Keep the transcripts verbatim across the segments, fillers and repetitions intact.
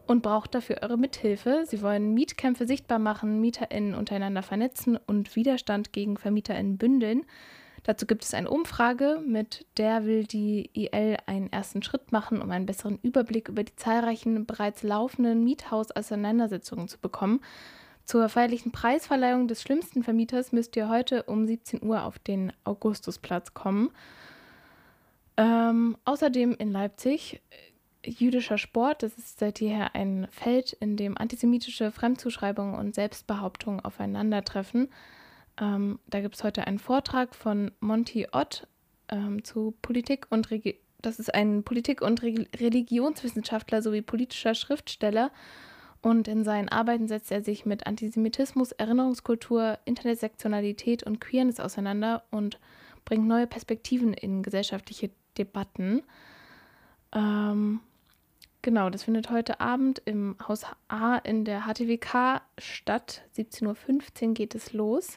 und braucht dafür eure Mithilfe. Sie wollen Mietkämpfe sichtbar machen, MieterInnen untereinander vernetzen und Widerstand gegen VermieterInnen bündeln. Dazu gibt es eine Umfrage, mit der will die I L einen ersten Schritt machen, um einen besseren Überblick über die zahlreichen bereits laufenden Miethaus-Auseinandersetzungen zu bekommen. Zur feierlichen Preisverleihung des schlimmsten Vermieters müsst ihr heute um siebzehn Uhr auf den Augustusplatz kommen. Ähm, außerdem in Leipzig äh, jüdischer Sport. Das ist seit jeher ein Feld, in dem antisemitische Fremdzuschreibungen und Selbstbehauptungen aufeinandertreffen. Ähm, da gibt es heute einen Vortrag von Monty Ott ähm, zu Politik und Regi- das ist ein Politik- und Re- Religionswissenschaftler sowie politischer Schriftsteller. Und in seinen Arbeiten setzt er sich mit Antisemitismus, Erinnerungskultur, Intersektionalität und Queerness auseinander und bringt neue Perspektiven in gesellschaftliche Debatten. Ähm, genau, das findet heute Abend im Haus A in der H T W K statt. siebzehn Uhr fünfzehn geht es los.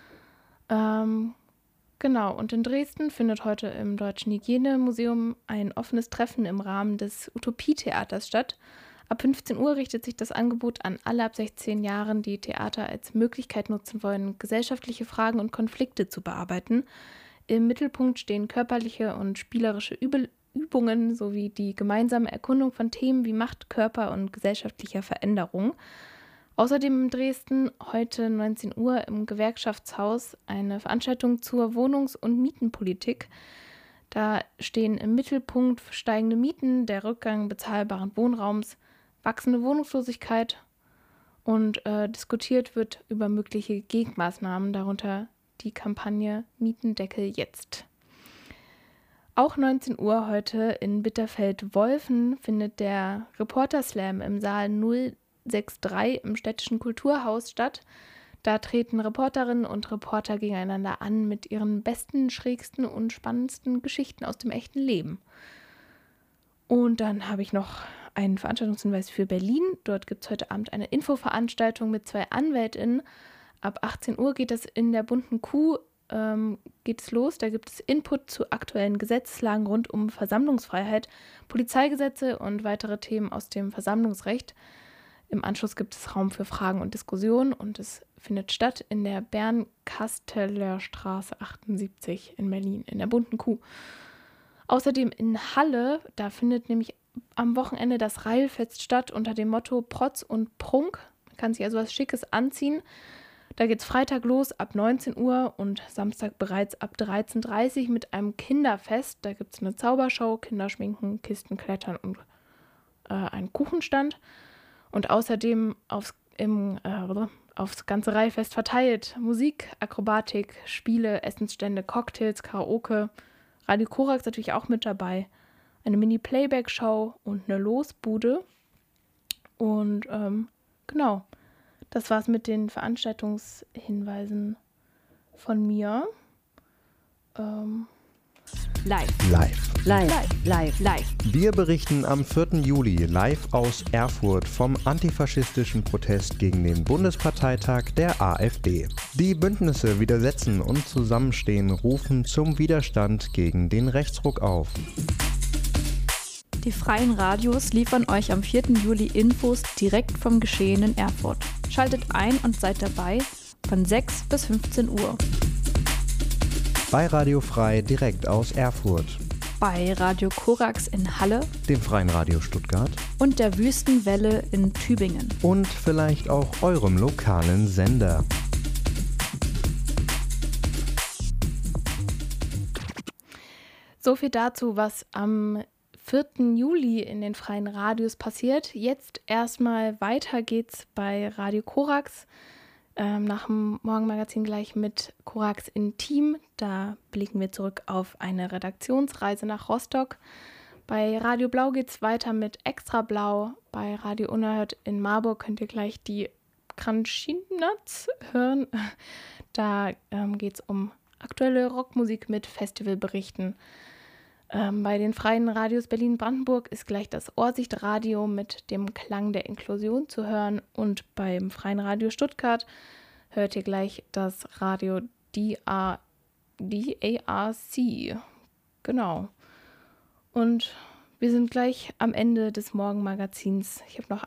Ähm, genau, und in Dresden findet heute im Deutschen Hygienemuseum ein offenes Treffen im Rahmen des Utopietheaters statt. Ab fünfzehn Uhr richtet sich das Angebot an alle ab sechzehn Jahren, die Theater als Möglichkeit nutzen wollen, gesellschaftliche Fragen und Konflikte zu bearbeiten. Im Mittelpunkt stehen körperliche und spielerische Übel- Übungen sowie die gemeinsame Erkundung von Themen wie Macht, Körper und gesellschaftlicher Veränderung. Außerdem in Dresden heute neunzehn Uhr im Gewerkschaftshaus eine Veranstaltung zur Wohnungs- und Mietenpolitik. Da stehen im Mittelpunkt steigende Mieten, der Rückgang bezahlbaren Wohnraums, wachsende Wohnungslosigkeit und äh, diskutiert wird über mögliche Gegenmaßnahmen, darunter die Kampagne Mietendeckel jetzt. Auch neunzehn Uhr heute in Bitterfeld-Wolfen findet der Reporter-Slam im Saal null sechs drei im Städtischen Kulturhaus statt. Da treten Reporterinnen und Reporter gegeneinander an mit ihren besten, schrägsten und spannendsten Geschichten aus dem echten Leben. Und dann habe ich noch einen Veranstaltungshinweis für Berlin. Dort gibt es heute Abend eine Infoveranstaltung mit zwei AnwältInnen. Ab achtzehn Uhr geht es in der Bunten Kuh ähm, geht es los. Da gibt es Input zu aktuellen Gesetzeslagen rund um Versammlungsfreiheit, Polizeigesetze und weitere Themen aus dem Versammlungsrecht. Im Anschluss gibt es Raum für Fragen und Diskussionen und es findet statt in der Bernkasteler Straße achtundsiebzig in Berlin, in der Bunten Kuh. Außerdem in Halle, da findet nämlich am Wochenende das Reilfest statt unter dem Motto Protz und Prunk. Man kann sich also was Schickes anziehen. Da geht es Freitag los ab neunzehn Uhr und Samstag bereits ab dreizehn Uhr dreißig mit einem Kinderfest. Da gibt es eine Zaubershow, Kinderschminken, Kistenklettern und äh, einen Kuchenstand. Und außerdem aufs, im, äh, aufs ganze Reihfest verteilt Musik, Akrobatik, Spiele, Essensstände, Cocktails, Karaoke. Radio Korax natürlich auch mit dabei. Eine Mini-Playback-Show und eine Losbude. Und ähm, genau, das war's mit den Veranstaltungshinweisen von mir. Ähm, Live. Live. Live. Live. Live. Wir berichten am vierten Juli live aus Erfurt vom antifaschistischen Protest gegen den Bundesparteitag der AfD. Die Bündnisse Widersetzen und Zusammenstehen rufen zum Widerstand gegen den Rechtsruck auf. Die freien Radios liefern euch am vierten Juli Infos direkt vom Geschehen in Erfurt. Schaltet ein und seid dabei von sechs bis fünfzehn Uhr. Bei Radio Frei direkt aus Erfurt, Bei Radio Korax in Halle dem Freien Radio Stuttgart und der Wüstenwelle in Tübingen. und vielleicht auch eurem lokalen Sender. So viel dazu, was am vierten Juli in den freien Radios passiert. Jetzt erstmal weiter geht's bei Radio Korax. Ähm, nach dem Morgenmagazin gleich mit Korax Intim. Da blicken wir zurück auf eine Redaktionsreise nach Rostock. Bei Radio Blau geht's weiter mit Extra Blau. Bei Radio Unerhört in Marburg könnt ihr gleich die Kranschinats hören. Da ähm, geht's um aktuelle Rockmusik mit Festivalberichten. Ähm, bei den freien Radios Berlin-Brandenburg ist gleich das Ohrsichtradio mit dem Klang der Inklusion zu hören. Und beim freien Radio Stuttgart hört ihr gleich das Radio D A C. Genau. Und wir sind gleich am Ende des Morgenmagazins. Ich habe noch